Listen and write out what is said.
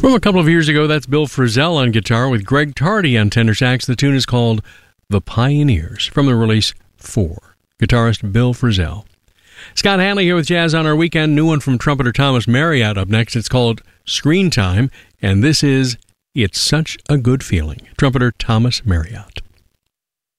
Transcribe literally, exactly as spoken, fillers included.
From a couple of years ago, that's Bill Frisell on guitar with Greg Tardy on tenor sax. The tune is called The Pioneers, from the release Four. Guitarist Bill Frisell. Scott Hanley here with Jazz on Our Weekend. New one from trumpeter Thomas Marriott up next. It's called Screen Time, and this is It's Such a Good Feeling. Trumpeter Thomas Marriott.